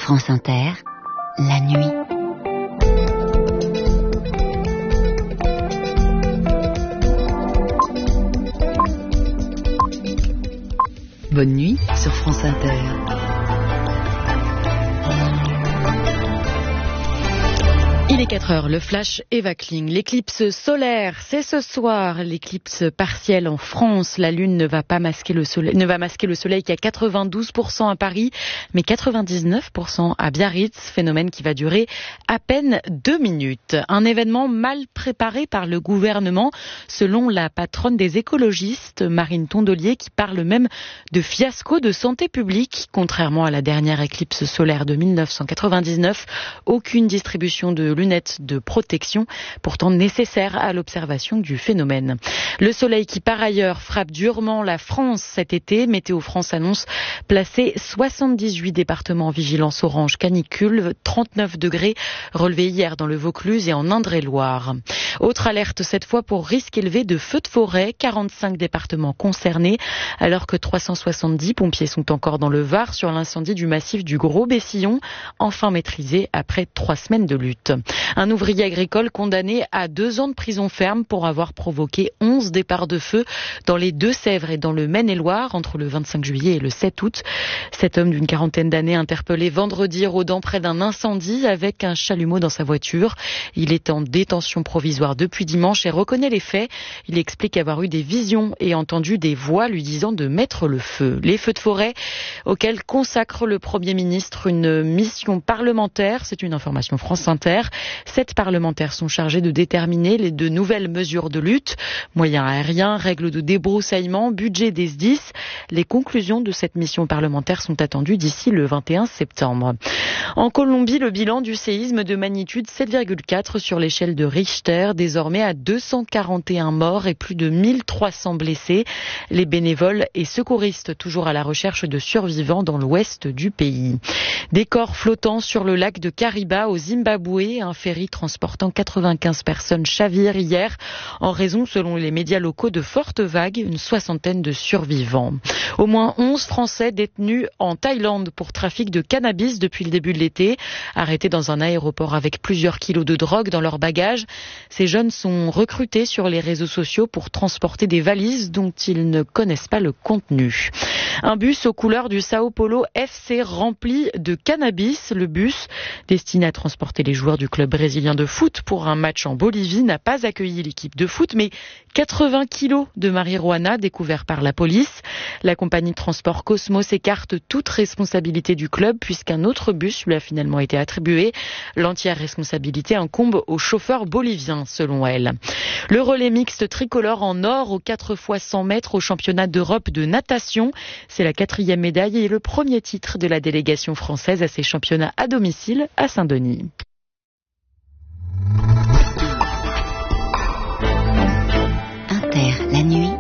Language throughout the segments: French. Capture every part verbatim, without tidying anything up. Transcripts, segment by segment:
France Inter, la nuit. Bonne nuit sur France Inter. Il est quatre heures, le flash Eva Kling. L'éclipse solaire, c'est ce soir. L'éclipse partielle en France. La Lune ne va pas masquer le soleil, ne va masquer le soleil qu'à quatre-vingt-douze pour cent à Paris, mais quatre-vingt-dix-neuf pour cent à Biarritz. Phénomène qui va durer à peine deux minutes. Un événement mal préparé par le gouvernement, selon la patronne des écologistes, Marine Tondelier, qui parle même de fiasco de santé publique. Contrairement à la dernière éclipse solaire de mille neuf cent quatre-vingt-dix-neuf, aucune distribution de lunettes de protection, pourtant nécessaire à l'observation du phénomène. Le soleil qui par ailleurs frappe durement la France cet été. Météo France annonce placer soixante-dix-huit départements en vigilance orange canicule, trente-neuf degrés relevés hier dans le Vaucluse et en Indre-et-Loire. Autre alerte cette fois pour risque élevé de feux de forêt, quarante-cinq départements concernés, alors que trois cent soixante-dix pompiers sont encore dans le Var sur l'incendie du massif du Gros Bessillon, enfin maîtrisé après trois semaines de lutte. Un ouvrier agricole condamné à deux ans de prison ferme pour avoir provoqué onze départs de feu dans les Deux-Sèvres et dans le Maine-et-Loire entre le vingt-cinq juillet et le sept août. Cet homme d'une quarantaine d'années interpellé vendredi rôdant près d'un incendie avec un chalumeau dans sa voiture. Il est en détention provisoire depuis dimanche et reconnaît les faits. Il explique avoir eu des visions et entendu des voix lui disant de mettre le feu. Les feux de forêt auxquels consacre le Premier ministre une mission parlementaire. C'est une information France Inter. Sept parlementaires sont chargés de déterminer les de nouvelles mesures de lutte, moyens aériens, règles de débroussaillement, budget des S D I S. Les conclusions de cette mission parlementaire sont attendues d'ici le vingt et un septembre. En Colombie, le bilan du séisme de magnitude sept virgule quatre sur l'échelle de Richter, désormais à deux cent quarante et un morts et plus de mille trois cents blessés. Les bénévoles et secouristes toujours à la recherche de survivants dans l'ouest du pays. Des corps flottants sur le lac de Kariba au Zimbabwe. Un ferry transportant quatre-vingt-quinze personnes chavire hier en raison, selon les médias locaux, de fortes vagues, une soixantaine de survivants. Au moins onze Français détenus en Thaïlande pour trafic de cannabis depuis le début de l'été, arrêtés dans un aéroport avec plusieurs kilos de drogue dans leurs bagages. Ces jeunes sont recrutés sur les réseaux sociaux pour transporter des valises dont ils ne connaissent pas le contenu. Un bus aux couleurs du Sao Paulo F C rempli de cannabis. Le bus, destiné à transporter les joueurs du club brésilien de foot pour un match en Bolivie, n'a pas accueilli l'équipe de foot, mais quatre-vingts kilos de marijuana découverts par la police. La compagnie de transport Cosmos écarte toute responsabilité du club puisqu'un autre bus lui a finalement été attribué. L'entière responsabilité incombe au chauffeur bolivien, selon elle. Le relais mixte tricolore en or aux quatre fois cent mètres au championnat d'Europe de natation. C'est la quatrième médaille et le premier titre de la délégation française à ces championnats à domicile à Saint-Denis. Inter, la nuit.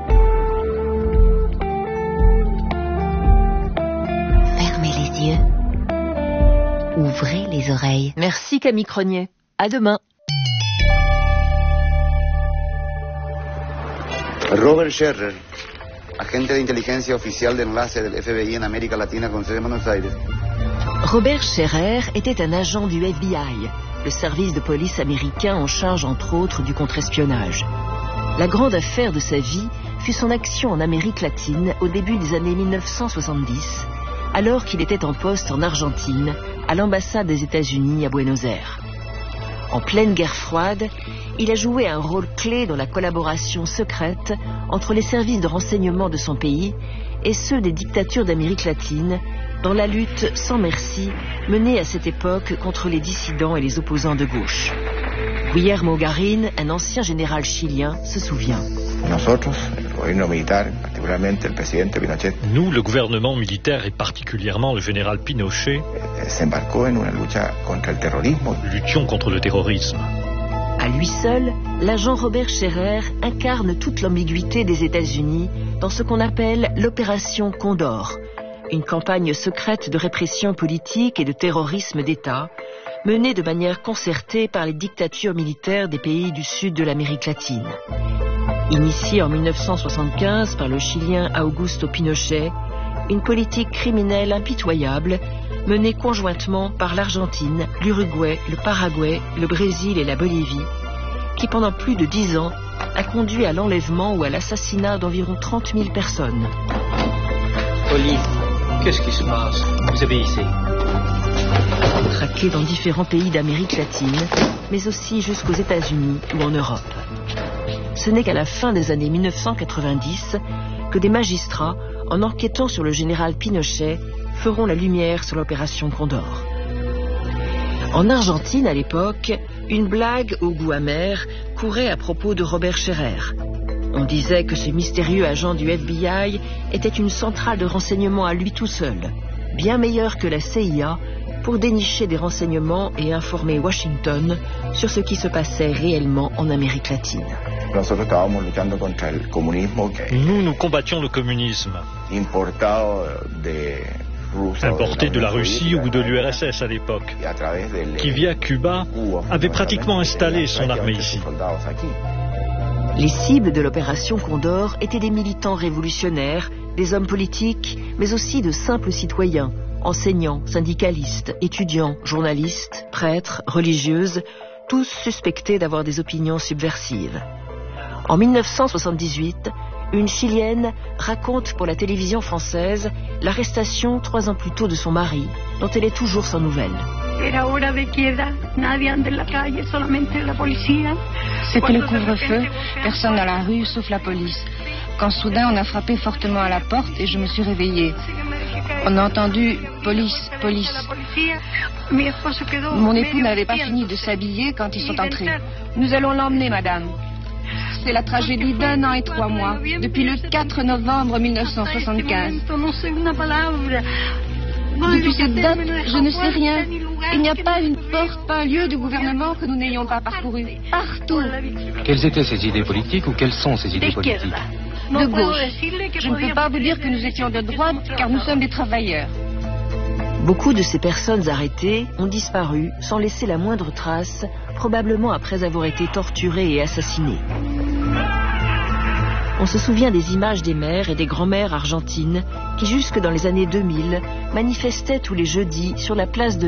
Fermez les yeux. Ouvrez les oreilles. Merci Camille Cronier. À demain. Robert Scherer, agente de inteligencia oficial de enlace del F B I en América Latina con sede en Buenos Aires. Robert Scherer était un agent du F B I, le service de police américain en charge entre autres du contre-espionnage. La grande affaire de sa vie fut son action en Amérique latine au début des années mille neuf cent soixante-dix, alors qu'il était en poste en Argentine, à l'ambassade des États-Unis à Buenos Aires. En pleine guerre froide, il a joué un rôle clé dans la collaboration secrète entre les services de renseignement de son pays et ceux des dictatures d'Amérique latine, dans la lutte sans merci menée à cette époque contre les dissidents et les opposants de gauche. Guillermo Garín, un ancien général chilien, se souvient. Nous, le gouvernement militaire et particulièrement le général Pinochet, luttions contre le terrorisme. À lui seul, l'agent Robert Scherer incarne toute l'ambiguïté des États-Unis dans ce qu'on appelle l'opération Condor, une campagne secrète de répression politique et de terrorisme d'État, menée de manière concertée par les dictatures militaires des pays du sud de l'Amérique latine. Initiée en mille neuf cent soixante-quinze par le Chilien Augusto Pinochet, une politique criminelle impitoyable menée conjointement par l'Argentine, l'Uruguay, le Paraguay, le Brésil et la Bolivie, qui pendant plus de dix ans a conduit à l'enlèvement ou à l'assassinat d'environ trente mille personnes. Police, qu'est-ce qui se passe? Vous obéissez. Traqués dans différents pays d'Amérique latine, mais aussi jusqu'aux États-Unis ou en Europe. Ce n'est qu'à la fin des années mille neuf cent quatre-vingt-dix que des magistrats, en enquêtant sur le général Pinochet, feront la lumière sur l'opération Condor. En Argentine, à l'époque, une blague au goût amer courait à propos de Robert Scherer. On disait que ce mystérieux agent du F B I était une centrale de renseignement à lui tout seul, bien meilleure que la C I A, pour dénicher des renseignements et informer Washington sur ce qui se passait réellement en Amérique latine. Nous, nous combattions le communisme, importé de la Russie ou de l'U R S S à l'époque, qui via Cuba avait pratiquement installé son armée ici. Les cibles de l'opération Condor étaient des militants révolutionnaires, des hommes politiques, mais aussi de simples citoyens, enseignants, syndicalistes, étudiants, journalistes, prêtres, religieuses, tous suspectés d'avoir des opinions subversives. En mille neuf cent soixante-dix-huit, une Chilienne raconte pour la télévision française l'arrestation trois ans plus tôt de son mari, dont elle est toujours sans nouvelles. C'était le couvre-feu, personne dans la rue sauf la police. Quand soudain on a frappé fortement à la porte et je me suis réveillée. On a entendu « police, police ». Mon époux n'avait pas fini de s'habiller quand ils sont entrés. « Nous allons l'emmener, madame ». C'est la tragédie d'un an et trois mois, depuis le quatre novembre mille neuf cent soixante-quinze. Depuis cette date, je ne sais rien. Il n'y a pas une porte, pas un lieu du gouvernement que nous n'ayons pas parcouru. Partout. Quelles étaient ces idées politiques ou quelles sont ces idées politiques? De gauche. Je ne peux pas vous dire que nous étions de droite, car nous sommes des travailleurs. Beaucoup de ces personnes arrêtées ont disparu sans laisser la moindre trace, probablement après avoir été torturées et assassinées. On se souvient des images des mères et des grands-mères argentines qui, jusque dans les années deux mille, manifestaient tous les jeudis sur la place de